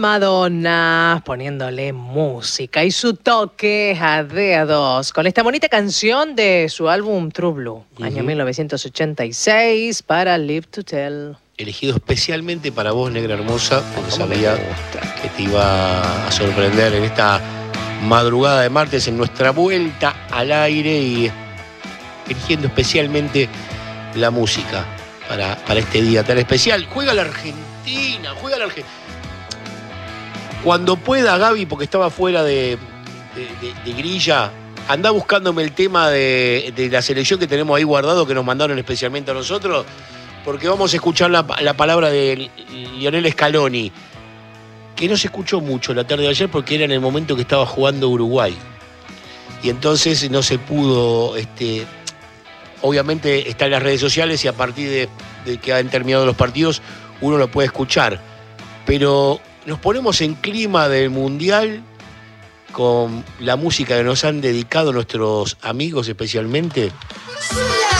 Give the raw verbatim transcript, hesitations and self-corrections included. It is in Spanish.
Madonna poniéndole música y su toque a D A dos con esta bonita canción de su álbum True Blue, uh-huh. año mil novecientos ochenta y seis, para Live to Tell. Elegido especialmente para vos, negra hermosa, porque sabía que te iba a sorprender en esta madrugada de martes, en nuestra vuelta al aire, y eligiendo especialmente la música para, para este día tan especial. Juega la Argentina, juega la Argentina. Cuando pueda, Gaby, porque estaba fuera de, de, de, de grilla, anda buscándome el tema de, de la selección que tenemos ahí guardado, que nos mandaron especialmente a nosotros, porque vamos a escuchar la, la palabra de Lionel Scaloni, que no se escuchó mucho la tarde de ayer porque era en el momento que estaba jugando Uruguay. Y entonces no se pudo, este, obviamente está en las redes sociales y a partir de, de que han terminado los partidos uno lo puede escuchar. Pero nos ponemos en clima del Mundial con la música que nos han dedicado nuestros amigos especialmente.